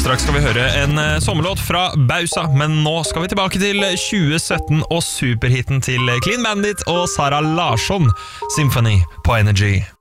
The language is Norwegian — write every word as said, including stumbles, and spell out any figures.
Straks skal vi høre en sommerlåt fra Bausa, men nå skal vi tilbake til tjue sytten og superhitten til Clean Bandit og Sara Larsson, Symphony på Energy.